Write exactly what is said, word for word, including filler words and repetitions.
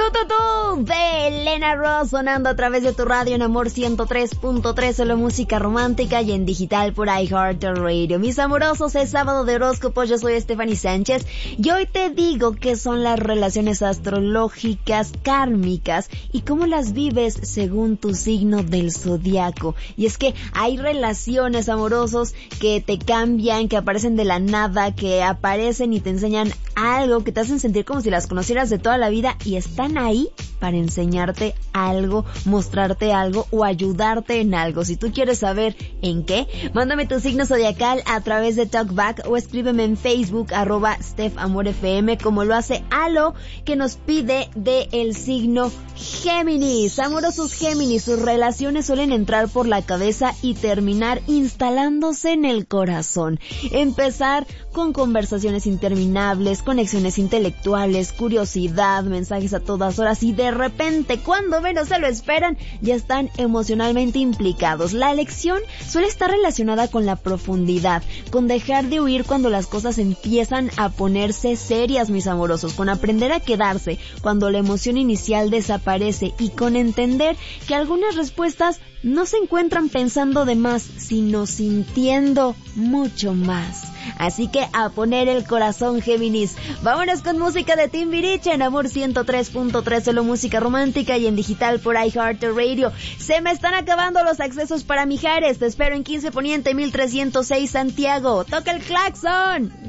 Tu, de Elena Ross sonando a través de tu radio en Amor ciento tres punto tres, solo música romántica y en digital por iHeartRadio. Mis amorosos, es sábado de horóscopos, yo soy Stephanie Sánchez y hoy te digo qué son las relaciones astrológicas kármicas y cómo las vives según tu signo del zodiaco. Y es que hay relaciones, amorosos, que te cambian, que aparecen de la nada, que aparecen y te enseñan algo, que te hacen sentir como si las conocieras de toda la vida y están ahí para enseñarte algo, mostrarte algo o ayudarte en algo. Si tú quieres saber en qué, mándame tu signo zodiacal a través de Talkback o escríbeme en Facebook arroba StephAmorFM, como lo hace Alo, que nos pide de el signo Géminis. Amorosos Géminis, sus relaciones suelen entrar por la cabeza y terminar instalándose en el corazón. Empezar con conversaciones interminables, conexiones intelectuales, curiosidad, mensajes a todas horas y de repente, cuando menos se lo esperan, ya están emocionalmente implicados. La elección suele estar relacionada con la profundidad, con dejar de huir cuando las cosas empiezan a ponerse serias, mis amorosos, con aprender a quedarse cuando la emoción inicial desaparece y con entender que algunas respuestas no se encuentran pensando de más, sino sintiendo mucho más. Así que a poner el corazón, Géminis. Vámonos con música de Timbiriche en Amor ciento tres punto tres, solo música romántica y en digital por iHeartRadio. Se me están acabando los accesos para Mijares. Te espero en quince Poniente mil trescientos seis Santiago. ¡Toca el claxon!